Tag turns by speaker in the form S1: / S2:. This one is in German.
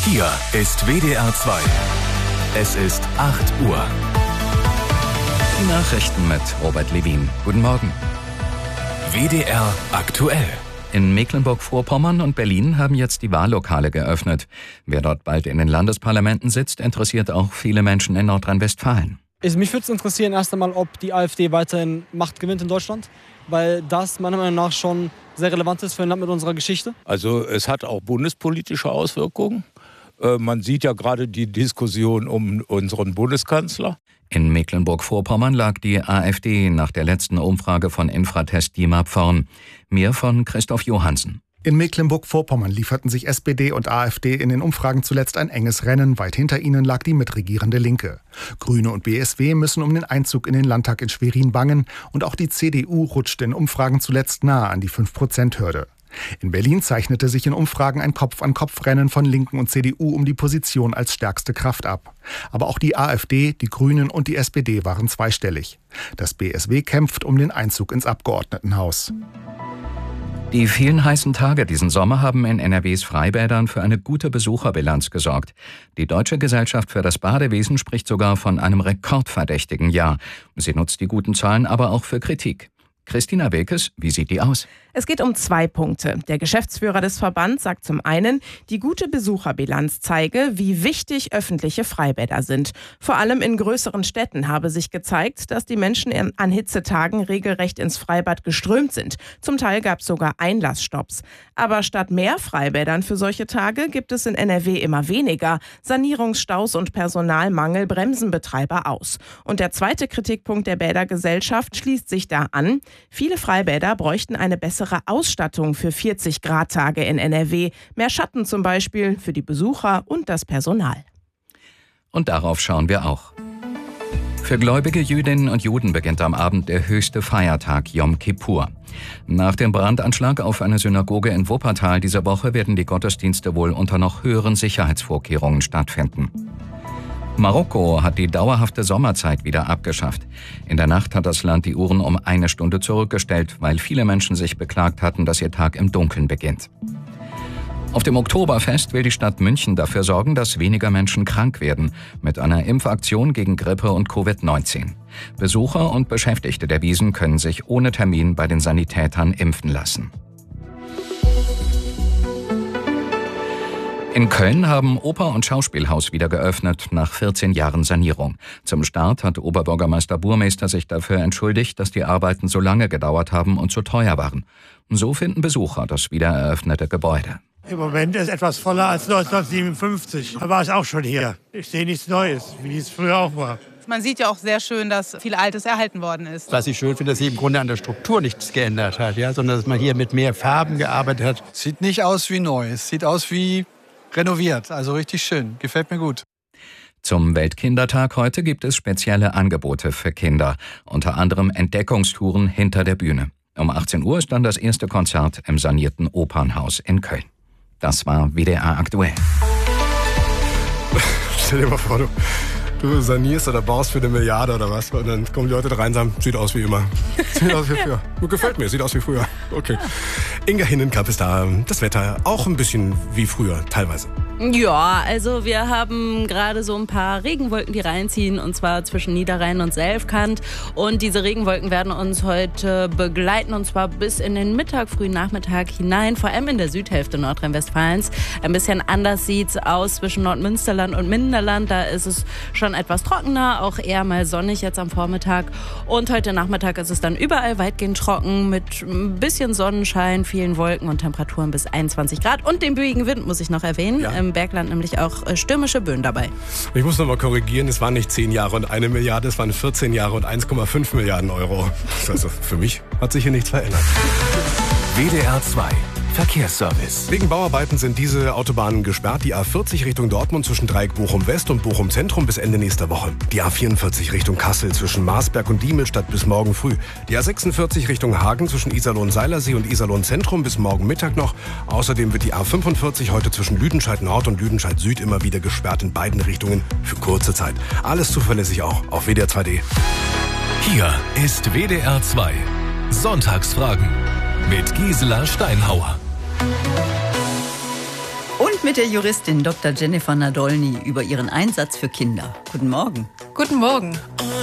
S1: Hier ist WDR 2. Es ist 8 Uhr.
S2: Die Nachrichten mit Robert Levin. Guten Morgen.
S1: WDR aktuell.
S2: In Mecklenburg-Vorpommern und Berlin haben jetzt die Wahllokale geöffnet. Wer dort bald in den Landesparlamenten sitzt, interessiert auch viele Menschen in Nordrhein-Westfalen.
S3: Mich würde es interessieren erst einmal, ob die AfD weiterhin Macht gewinnt in Deutschland, weil das meiner Meinung nach schon sehr relevant ist für ein Land mit unserer Geschichte.
S4: Also es hat auch bundespolitische Auswirkungen. Man sieht ja gerade die Diskussion um unseren Bundeskanzler.
S2: In Mecklenburg-Vorpommern lag die AfD nach der letzten Umfrage von Infratest DIMAP vorn. Mehr von Christoph Johansen.
S5: In Mecklenburg-Vorpommern lieferten sich SPD und AfD in den Umfragen zuletzt ein enges Rennen. Weit hinter ihnen lag die mitregierende Linke. Grüne und BSW müssen um den Einzug in den Landtag in Schwerin bangen. Und auch die CDU rutscht in Umfragen zuletzt nahe an die 5%-Hürde. In Berlin zeichnete sich in Umfragen ein Kopf-an-Kopf-Rennen von Linken und CDU um die Position als stärkste Kraft ab. Aber auch die AfD, die Grünen und die SPD waren zweistellig. Das BSW kämpft um den Einzug ins Abgeordnetenhaus.
S2: Die vielen heißen Tage diesen Sommer haben in NRWs Freibädern für eine gute Besucherbilanz gesorgt. Die Deutsche Gesellschaft für das Badewesen spricht sogar von einem rekordverdächtigen Jahr. Sie nutzt die guten Zahlen aber auch für Kritik. Christina Wilkes, wie sieht die aus?
S6: Es geht um 2 Punkte. Der Geschäftsführer des Verbands sagt zum einen, die gute Besucherbilanz zeige, wie wichtig öffentliche Freibäder sind. Vor allem in größeren Städten habe sich gezeigt, dass die Menschen an Hitzetagen regelrecht ins Freibad geströmt sind. Zum Teil gab es sogar Einlassstopps. Aber statt mehr Freibädern für solche Tage gibt es in NRW immer weniger. Sanierungsstaus und Personalmangel bremsen Betreiber aus. Und der zweite Kritikpunkt der Bädergesellschaft schließt sich da an. Viele Freibäder bräuchten eine bessere Ausstattung für 40-Grad-Tage in NRW. Mehr Schatten zum Beispiel für die Besucher und das Personal.
S2: Und darauf schauen wir auch. Für gläubige Jüdinnen und Juden beginnt am Abend der höchste Feiertag Yom Kippur. Nach dem Brandanschlag auf eine Synagoge in Wuppertal dieser Woche werden die Gottesdienste wohl unter noch höheren Sicherheitsvorkehrungen stattfinden. Marokko hat die dauerhafte Sommerzeit wieder abgeschafft. In der Nacht hat das Land die Uhren um 1 Stunde zurückgestellt, weil viele Menschen sich beklagt hatten, dass ihr Tag im Dunkeln beginnt. Auf dem Oktoberfest will die Stadt München dafür sorgen, dass weniger Menschen krank werden, mit einer Impfaktion gegen Grippe und Covid-19. Besucher und Beschäftigte der Wiesn können sich ohne Termin bei den Sanitätern impfen lassen. In Köln haben Oper und Schauspielhaus wieder geöffnet, nach 14 Jahren Sanierung. Zum Start hat Oberbürgermeister Burmeister sich dafür entschuldigt, dass die Arbeiten so lange gedauert haben und so teuer waren. So finden Besucher das wieder eröffnete Gebäude.
S7: Im Moment ist es etwas voller als 1957. Da war es auch schon hier. Ich sehe nichts Neues, wie es früher auch war.
S8: Man sieht ja auch sehr schön, dass viel Altes erhalten worden ist.
S9: Was ich schön finde, dass sich im Grunde an der Struktur nichts geändert hat, sondern dass man hier mit mehr Farben gearbeitet hat.
S10: Sieht nicht aus wie neu, es sieht aus wie renoviert, also richtig schön, gefällt mir gut.
S2: Zum Weltkindertag heute gibt es spezielle Angebote für Kinder, unter anderem Entdeckungstouren hinter der Bühne. Um 18 Uhr ist dann das erste Konzert im sanierten Opernhaus in Köln. Das war WDR aktuell.
S11: Stell dir mal vor, du sanierst oder baust für 1 Milliarde oder was und dann kommen die Leute da rein und sagen, sieht aus wie immer. Sieht aus wie früher. Gefällt mir, sieht aus wie früher. Okay. Inga Hinnenkamp ist da. Das Wetter auch ein bisschen wie früher, teilweise.
S12: Ja, also wir haben gerade so ein paar Regenwolken, die reinziehen, und zwar zwischen Niederrhein und Selfkant. Und diese Regenwolken werden uns heute begleiten, und zwar bis in den Mittag, frühen Nachmittag hinein, vor allem in der Südhälfte Nordrhein-Westfalens. Ein bisschen anders sieht's aus zwischen Nordmünsterland und Minderland. Da ist es schon etwas trockener, auch eher mal sonnig jetzt am Vormittag. Und heute Nachmittag ist es dann überall weitgehend trocken mit ein bisschen Sonnenschein, vielen Wolken und Temperaturen bis 21 Grad. Und dem böigen Wind muss ich noch erwähnen. Ja. Im Bergland nämlich auch stürmische Böen dabei.
S11: Ich muss noch mal korrigieren, es waren nicht 10 Jahre und 1 Milliarde, es waren 14 Jahre und 1,5 Milliarden Euro. Also für mich hat sich hier nichts verändert.
S1: WDR 2 Verkehrsservice.
S11: Wegen Bauarbeiten sind diese Autobahnen gesperrt. Die A40 Richtung Dortmund zwischen Dreieck Bochum West und Bochum Zentrum bis Ende nächster Woche. Die A44 Richtung Kassel zwischen Marsberg und Diemelstadt bis morgen früh. Die A46 Richtung Hagen zwischen Iserlohn-Seilersee und Iserlohn-Zentrum bis morgen Mittag noch. Außerdem wird die A45 heute zwischen Lüdenscheid Nord und Lüdenscheid Süd immer wieder gesperrt in beiden Richtungen für kurze Zeit. Alles zuverlässig auch auf WDR 2.de.
S1: Hier ist WDR 2 Sonntagsfragen mit Gisela Steinhauer.
S13: Und mit der Juristin Dr. Jennifer Nadolny über ihren Einsatz für Kinder. Guten Morgen.
S14: Guten Morgen.